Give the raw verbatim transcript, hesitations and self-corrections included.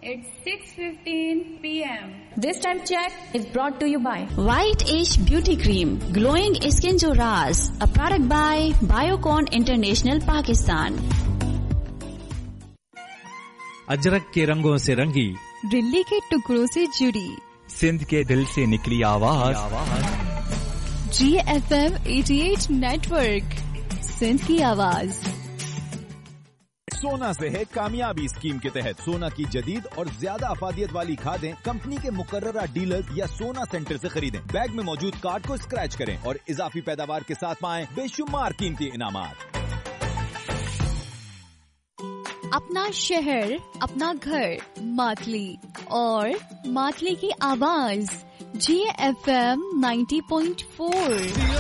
It's six fifteen p m This time check is brought to you by White Age Beauty Cream, glowing skin jo raaz, a product by Biocon International Pakistan. Ajrak के रंगों से रंगी, दिल्ली के टुकड़ों से जुड़ी, सिंध के दिल से निकली आवाज, जी एफ एम अठासी नेटवर्क, सिंध की आवाज। सोना से है कामयाबी स्कीम के तहत सोना की जदीद और ज्यादा अफादियत वाली खादें कंपनी के मुकर्ररा डीलर या सोना सेंटर से खरीदें। बैग में मौजूद कार्ड को स्क्रैच करें और इजाफी पैदावार के साथ पाएं बेशुमार कीमती इनामात। अपना शहर, अपना घर, मातली और मातली की आवाज, जी F M ninety point four.